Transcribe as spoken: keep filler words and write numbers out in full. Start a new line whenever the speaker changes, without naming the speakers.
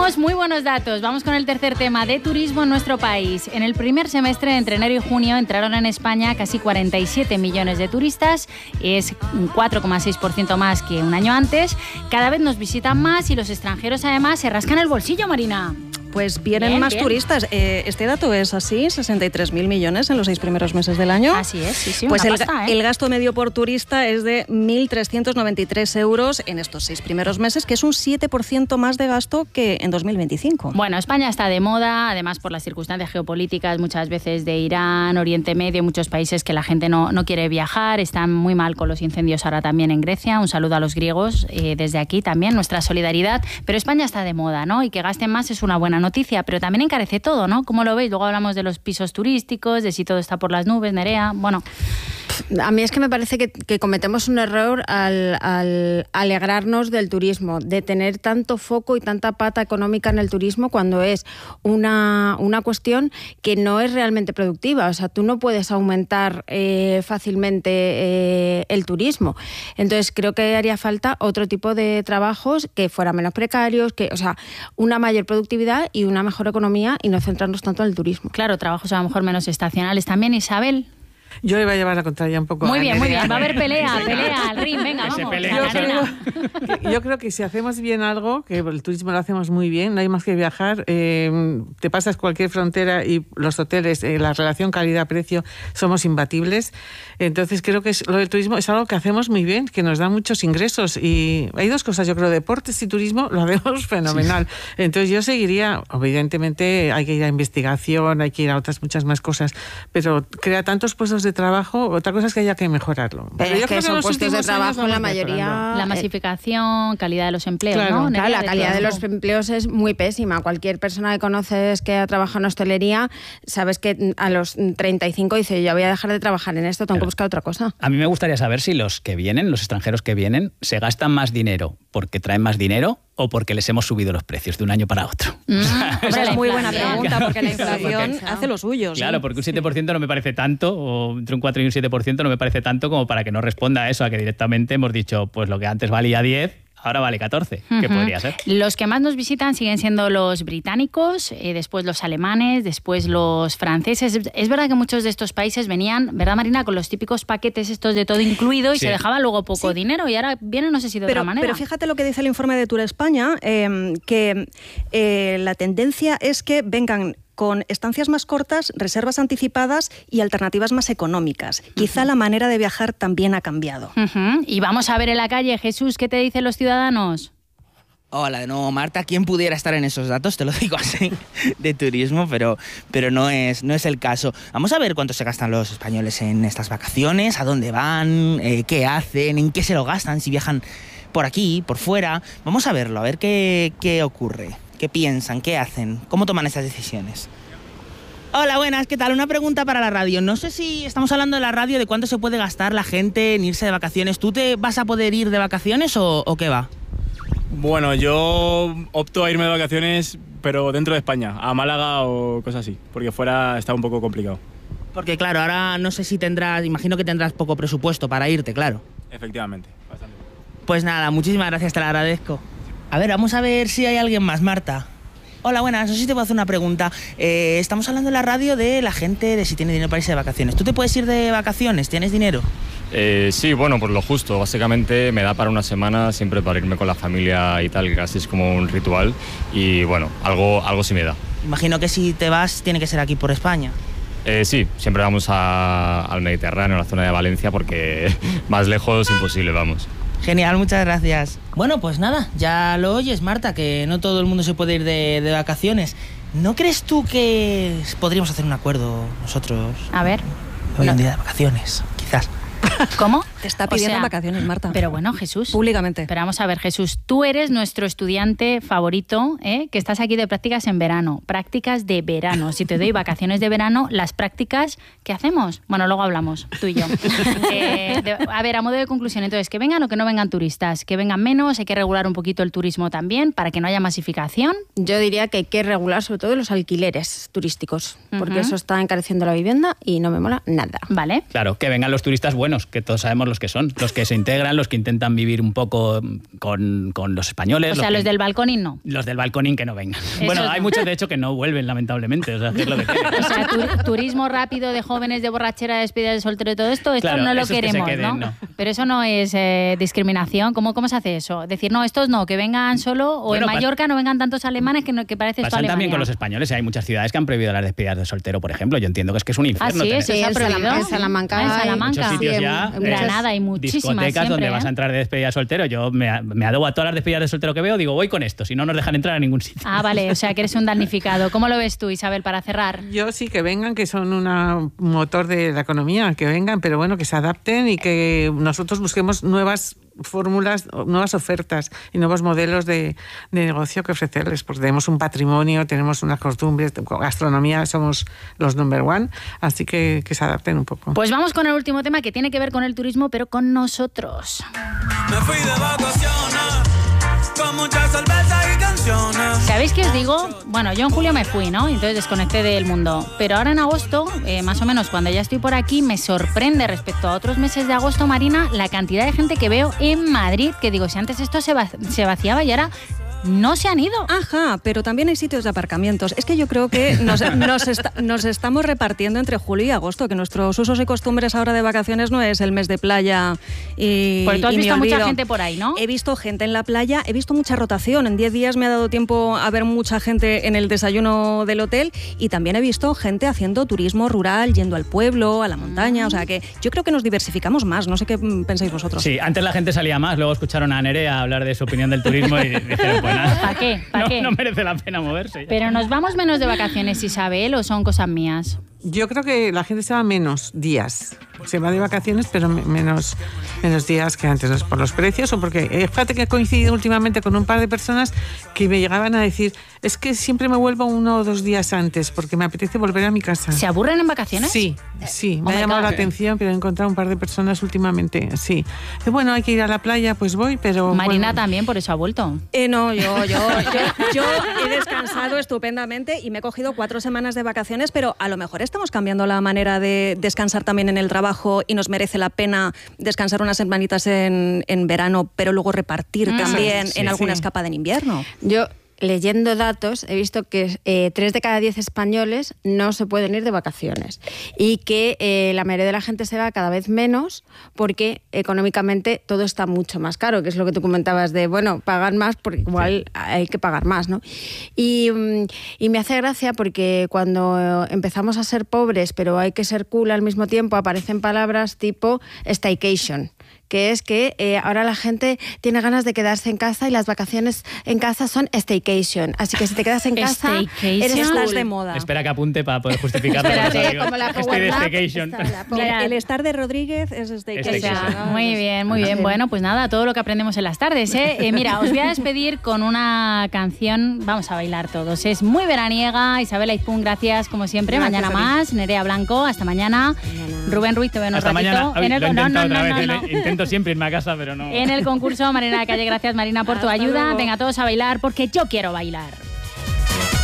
Tenemos muy buenos datos. Vamos con el tercer tema de turismo en nuestro país. En el primer semestre, entre enero y junio, entraron en España casi cuarenta y siete millones de turistas. Es un cuatro coma seis por ciento más que un año antes. Cada vez nos visitan más y los extranjeros además se rascan el bolsillo, Marina.
Pues vienen
bien,
más
bien.
turistas. Eh, este dato es así, sesenta y tres mil millones en los seis primeros meses del año.
Así es, sí, sí,
Pues
una
el,
pasta, ¿eh?
el gasto medio por turista es de mil trescientos noventa y tres euros en estos seis primeros meses, que es un siete por ciento más de gasto que en dos mil veinticinco.
Bueno, España está de moda, además por las circunstancias geopolíticas, muchas veces de Irán, Oriente Medio, muchos países que la gente no, no quiere viajar, están muy mal con los incendios ahora también en Grecia. Un saludo a los griegos eh, desde aquí también, nuestra solidaridad. Pero España está de moda, ¿no? Y que gasten más es una buena noticia, pero también encarece todo, ¿no? ¿Cómo lo veis? Luego hablamos de los pisos turísticos, de si todo está por las nubes, Nerea. Bueno,
a mí es que me parece que, que cometemos un error al, al alegrarnos del turismo, de tener tanto foco y tanta pata económica en el turismo cuando es una, una cuestión que no es realmente productiva. O sea, tú no puedes aumentar eh, fácilmente eh, el turismo. Entonces, creo que haría falta otro tipo de trabajos que fueran menos precarios, que, o sea, una mayor productividad y una mejor economía y no centrarnos tanto en el turismo.
claro, trabajos a lo mejor menos estacionales también. Isabel.
Yo le voy a llevar la contraria un poco.
Muy
a
bien, muy
Nerea.
bien. Va a haber pelea, pelea al ring. Venga,
Que se
vamos.
peleen.
a la
Yo creo,
arena.
que, yo creo que si hacemos bien algo, que el turismo lo hacemos muy bien, no hay más que viajar, eh, te pasas cualquier frontera y los hoteles, eh, la relación calidad-precio, somos imbatibles. Entonces creo que es, lo del turismo es algo que hacemos muy bien, que nos da muchos ingresos. Y hay dos cosas, yo creo, deportes y turismo lo hacemos fenomenal. Sí. Entonces yo seguiría, evidentemente hay que ir a investigación, hay que ir a otras muchas más cosas, pero crea tantos puestos de trabajo. Otra cosa es que haya que mejorarlo.
Pero
yo
es
creo
que
en
son
los
puestos de
últimos años
trabajo en la
vamos
mayoría.
mejorando.
La masificación, calidad de los empleos,
Claro.
¿no?
Claro,
Nerea,
la
de
calidad
todo.
de los empleos es muy pésima. Cualquier persona que conoces que ha trabajado en hostelería, sabes que a los treinta y cinco dice, yo voy a dejar de trabajar en esto, tengo que buscar otra cosa.
A mí me gustaría saber si los que vienen, los extranjeros que vienen, se gastan más dinero porque traen más dinero o porque les hemos subido los precios de un año para otro.
Mm,
Esa
hombre,
es
la
muy buena
inflación.
pregunta, porque la
Claro,
inflación
porque-
hace lo suyo.
Claro,
sí.
porque un siete por ciento no me parece tanto, o entre un cuatro y un siete por ciento no me parece tanto como para que no responda a eso, a que directamente hemos dicho, pues lo que antes valía diez, ahora vale catorce, que
Ujú.
podría ser.
Los que más nos visitan siguen siendo los británicos, eh, después los alemanes, después los franceses. Es verdad que muchos de estos países venían, ¿verdad, Marina?, con los típicos paquetes estos de todo incluido y
Sí.
se dejaba luego poco
Sí.
dinero y ahora vienen, no sé si de
Pero,
otra manera.
pero fíjate lo que dice el informe de Tour España, eh, que eh, la tendencia es que vengan con estancias más cortas, reservas anticipadas y alternativas más económicas. Quizá la manera de viajar también ha cambiado.
Ujú. Y vamos a ver en la calle, Jesús, ¿qué te dicen los ciudadanos?
Hola de nuevo, Marta. ¿Quién pudiera estar en esos datos? Te lo digo así, de turismo, pero, pero no, es, no es el caso. Vamos a ver cuánto se gastan los españoles en estas vacaciones, a dónde van, eh, qué hacen, en qué se lo gastan, si viajan por aquí, por fuera. Vamos a verlo, a ver qué, qué ocurre, qué piensan, qué hacen, cómo toman estas decisiones. Hola, buenas, ¿qué tal? Una pregunta para la radio. No sé si estamos hablando de la radio, de cuánto se puede gastar la gente en irse de vacaciones. ¿Tú te vas a poder ir de vacaciones o, o qué va?
Bueno, yo opto a irme de vacaciones, pero dentro de España, a Málaga o cosas así, porque fuera está un poco complicado.
Porque claro, ahora no sé si tendrás, imagino que tendrás poco presupuesto para irte, claro.
Efectivamente, bastante.
Pues nada, muchísimas gracias, te lo agradezco. A ver, vamos a ver si hay alguien más, Marta. Hola, buenas, no sé si te puedo hacer una pregunta. Eh, estamos hablando en la radio de la gente, de si tiene dinero para irse de vacaciones. ¿Tú te puedes ir de vacaciones? ¿Tienes dinero?
Eh, sí, bueno, por lo justo. Básicamente me da para una semana siempre para irme con la familia y tal, que casi es como un ritual. Y bueno, algo, algo sí me da.
Imagino que si te vas tiene que ser aquí por España.
Eh, sí, siempre vamos a, al Mediterráneo, a la zona de Valencia, porque más lejos imposible, vamos.
Genial, muchas gracias. Bueno, pues nada, ya lo oyes, Marta, que no todo el mundo se puede ir de, de vacaciones. ¿No crees tú que podríamos hacer un acuerdo nosotros?
A ver.
Hoy
No.
un día de vacaciones, quizás.
¿Cómo?
Te está
O
pidiendo
sea,
vacaciones, Marta.
Pero bueno, Jesús.
Públicamente.
Pero vamos a ver, Jesús, tú eres nuestro estudiante favorito, ¿eh? Que estás aquí de prácticas en verano. Prácticas de verano. Si te doy vacaciones de verano, las prácticas, ¿qué hacemos? Bueno, luego hablamos, tú y yo. Eh, de- a ver, a modo de conclusión, entonces, que vengan o que no vengan turistas. Que vengan menos, hay que regular un poquito el turismo también para que no haya masificación.
Yo diría que hay que regular sobre todo los alquileres turísticos, porque
Ujú.
eso está encareciendo la vivienda y no me mola nada.
Vale.
Claro, que vengan los turistas buenos, que todos sabemos los que son, los que se integran, los que intentan vivir un poco con, con los españoles.
O sea,
los,
los
que,
del balconín no.
Los del balconín que no vengan.
Eso
bueno,
no.
hay muchos de hecho que no vuelven, lamentablemente. O sea, que es lo que tiene.
O sea, tu, turismo rápido de jóvenes, de borrachera, de despedida de soltero y todo esto, esto
Claro,
no lo
esos que se
queremos,
queden,
¿no?
no.
Pero eso no es eh, discriminación. ¿Cómo, ¿Cómo se hace eso? Decir, no, estos no, que vengan solo, o
Bueno,
en Mallorca no vengan tantos alemanes que, no, que parece esto
Pasan
Alemania.
también con los españoles. Hay muchas ciudades que han prohibido las despedidas de soltero, por ejemplo. Yo entiendo que es que es un infierno.
Ah, sí,
tener-
eso se ha
en Salam-
prohibido.
en Salamanca
Ah, en
hay
Salamanca.
muchos sitios
Sí,
ya,
en
eh,
Granada hay muchísimas
discotecas
siempre,
donde
¿eh?
vas a entrar de despedida de soltero. Yo me, me adobo a todas las despedidas de soltero que veo, digo, voy con esto, si no nos dejan entrar a ningún sitio.
Ah, vale, o sea, que eres un damnificado. ¿Cómo lo ves tú, Isabel, para cerrar?
Yo sí, que vengan, que son un motor de la economía, que vengan, pero bueno, que se adapten y que nosotros busquemos nuevas fórmulas, nuevas ofertas y nuevos modelos de, de negocio que ofrecerles, porque tenemos un patrimonio, tenemos unas costumbres, gastronomía, somos los number one, así que que se adapten un poco.
Pues vamos con el último tema que tiene que ver con el turismo, pero con nosotros.
Me fui de vacaciones con mucha cerveza y canciones.
¿Sabéis qué os digo? Bueno, yo en julio me fui, ¿no? Entonces desconecté del mundo. Pero ahora en agosto, eh, más o menos cuando ya estoy por aquí, me sorprende respecto a otros meses de agosto, Marina, la cantidad de gente que veo en Madrid, que digo, si antes esto se, va- se vaciaba y ahora no se han ido.
Ajá, pero también hay sitios de aparcamientos. Es que yo creo que nos, nos, esta- nos estamos repartiendo entre julio y agosto, que nuestros usos y costumbres ahora de vacaciones no es el mes de playa y
Porque tú has
y me
visto mucha
olvido.
gente por ahí, ¿no?
He visto gente en la playa, he visto mucha rotación. En diez días me ha dado tiempo a ver mucha gente en el desayuno del hotel y también he visto gente haciendo turismo rural, yendo al pueblo, a la montaña. O sea que yo creo que nos diversificamos más. No sé qué mm, pensáis vosotros.
Sí, antes la gente salía más, luego escucharon a Nerea hablar de su opinión del turismo y dijeron, pues nada,
¿Para qué? ¿Para
no,
qué?
no merece la pena moverse.
Pero nos vamos menos de vacaciones, Isabel, ¿o son cosas mías?
Yo creo que la gente se va menos días. Se va de vacaciones, pero me- menos, menos días que antes. ¿No es por los precios o porque? eh, Fíjate que he coincidido últimamente con un par de personas que me llegaban a decir, es que siempre me vuelvo uno o dos días antes porque me apetece volver a mi casa.
¿Se aburren en vacaciones?
Sí, sí,
Oh
me
my
ha llamado
God.
la atención, pero he encontrado un par de personas últimamente, sí. Y bueno, hay que ir a la playa, pues voy, pero...
Marina
bueno,
también, por eso ha vuelto.
Eh, no, yo, yo, yo, yo he descansado estupendamente y me he cogido cuatro semanas de vacaciones, pero a lo mejor estamos cambiando la manera de descansar también en el trabajo y nos merece la pena descansar unas semanitas en, en verano, pero luego repartir
Mm.
también
Sí,
en alguna
sí.
escapada en invierno.
Yo, leyendo datos, he visto que eh, tres de cada diez españoles no se pueden ir de vacaciones y que eh, la mayoría de la gente se va cada vez menos porque económicamente todo está mucho más caro, que es lo que tú comentabas de, bueno, pagar más porque igual hay que pagar más, ¿no? Y, mm, y me hace gracia porque cuando empezamos a ser pobres pero hay que ser cool al mismo tiempo, aparecen palabras tipo staycation, que es que eh, ahora la gente tiene ganas de quedarse en casa y las vacaciones en casa son staycation. Así que si te quedas en casa,
Staycation.
eres
Estás
cool.
de moda.
Espera que apunte para poder justificarlo.
Espérate,
Digo,
como la
estoy
Power
de
Nap,
staycation.
está la Power-
Mira,
El estar de Rodríguez es staycation.
Staycation.
¿no?
Muy bien, muy bien. Bueno, pues nada, todo lo que aprendemos en las tardes, ¿eh? Eh, mira, os voy a despedir con una canción, vamos a bailar todos. Es muy veraniega. Isabel Aizpún, gracias como siempre.
Gracias
mañana
a ti.
más. Nerea Blanco, hasta mañana. Rubén Ruiz, te veo en un
Hasta
ratito.
mañana. Ay,
En el,
lo he
no, no,
intentado
no,
otra
no,
vez.
no.
eh, Intento siempre irme a casa, pero no.
En el concurso, Marina Calle, gracias Marina por tu
Hasta
ayuda.
luego.
Venga todos a bailar porque yo quiero bailar.